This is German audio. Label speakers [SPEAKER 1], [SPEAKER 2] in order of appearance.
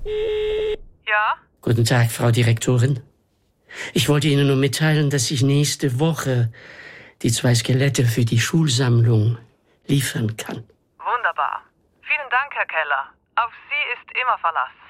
[SPEAKER 1] Ja?
[SPEAKER 2] Guten Tag, Frau Direktorin. Ich wollte Ihnen nur mitteilen, dass ich nächste Woche die 2 Skelette für die Schulsammlung liefern kann.
[SPEAKER 1] Wunderbar. Vielen Dank, Herr Keller. Auf Sie ist immer Verlass.